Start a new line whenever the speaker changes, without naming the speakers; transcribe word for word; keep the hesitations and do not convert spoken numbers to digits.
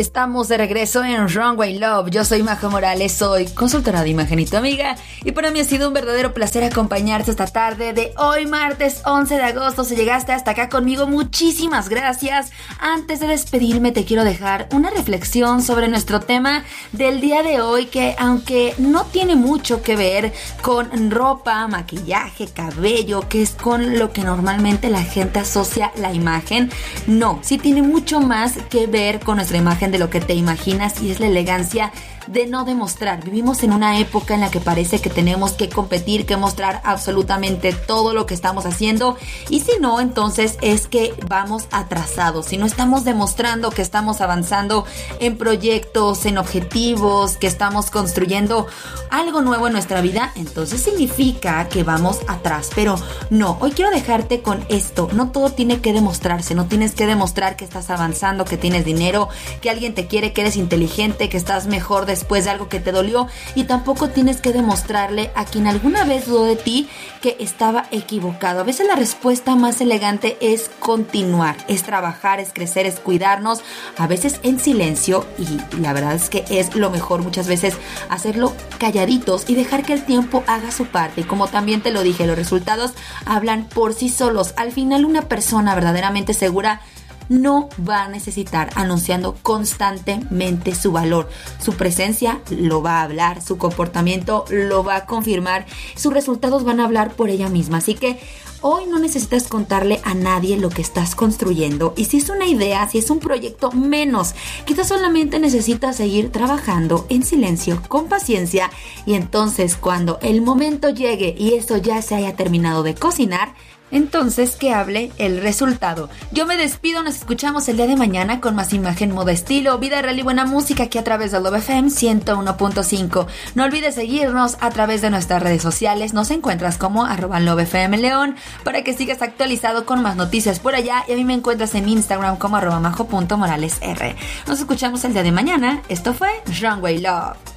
Estamos de regreso en Runway Love. Yo soy Majo Morales, soy consultora de imagen y tu amiga. Y para mí ha sido un verdadero placer acompañarte esta tarde de hoy, martes once de agosto. Si llegaste hasta acá conmigo, muchísimas gracias. Antes de despedirme, te quiero dejar una reflexión sobre nuestro tema del día de hoy, que aunque no tiene mucho que ver con ropa, maquillaje, cabello, que es con lo que normalmente la gente asocia la imagen, no, sí tiene mucho más que ver con nuestra imagen de lo que te imaginas, y es la elegancia de no demostrar. Vivimos en una época en la que parece que tenemos que competir, que mostrar absolutamente todo lo que estamos haciendo, y si no, entonces es que vamos atrasados. Si no estamos demostrando que estamos avanzando en proyectos, en objetivos, que estamos construyendo algo nuevo en nuestra vida, entonces significa que vamos atrás. Pero no, hoy quiero dejarte con esto: no todo tiene que demostrarse, no tienes que demostrar que estás avanzando, que tienes dinero, que alguien te quiere, que eres inteligente, que estás mejor después de algo que te dolió, y tampoco tienes que demostrarle a quien alguna vez dudó de ti que estaba equivocado. A veces la respuesta más elegante es continuar, es trabajar, es crecer, es cuidarnos, a veces en silencio, y la verdad es que es lo mejor muchas veces hacerlo calladitos y dejar que el tiempo haga su parte. Y como también te lo dije, los resultados hablan por sí solos. Al final, una persona verdaderamente segura no va a necesitar anunciando constantemente su valor. Su presencia lo va a hablar, su comportamiento lo va a confirmar, sus resultados van a hablar por ella misma. Así que hoy no necesitas contarle a nadie lo que estás construyendo, y si es una idea, si es un proyecto, menos. Quizás solamente necesitas seguir trabajando en silencio, con paciencia, y entonces cuando el momento llegue y eso ya se haya terminado de cocinar, entonces que hable el resultado. Yo me despido, nos escuchamos el día de mañana con más imagen, moda, estilo, vida real y buena música aquí a través de Love F M ciento uno punto cinco. No olvides seguirnos a través de nuestras redes sociales. Nos encuentras como arroba Love F M León para que sigas actualizado con más noticias por allá, y a mí me encuentras en Instagram como arroba majo punto morales r. Nos escuchamos el día de mañana. Esto fue Runway Love.